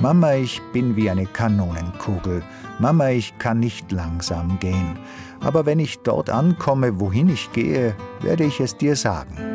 Mama, ich bin wie eine Kanonenkugel. Mama, ich kann nicht langsam gehen. Aber wenn ich dort ankomme, wohin ich gehe, werde ich es dir sagen.